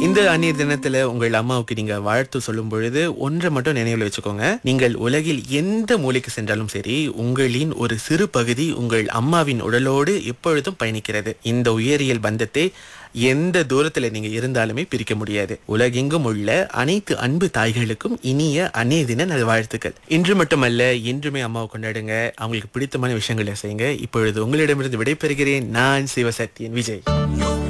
இந்த அந்நிய தினத்துல உங்கள் அம்மாவுக்கு நீங்க வாழ்த்து சொல்லும் பொழுது ஒன்றை மட்டும் நினைவுல வச்சுக்கோங்க. நீங்கள் உலகில் எந்த மூலைக்கு சென்றாலும் சரி, உங்களின் ஒரு சிறு பகுதி உங்கள் அம்மாவின் உடலோடு எப்பொழுதும் பயணிக்கிறது. இந்த உயரியல் பந்தத்தை எந்த தூரத்துல நீங்க இருந்தாலுமே பிரிக்க முடியாது. உலகெங்கும் உள்ள அனைத்து அன்பு தாய்களுக்கும் இனிய அன்னைய தின நல்வாழ்த்துக்கள். இன்று மட்டுமல்ல, என்றுமே அம்மாவை கொண்டாடுங்க. அவங்களுக்கு பிடித்தமான விஷயங்களை செய்யுங்க. இப்பொழுது உங்களிடமிருந்து விடைபெறுகிறேன். நான் சிவசக்தியின் விஜய்.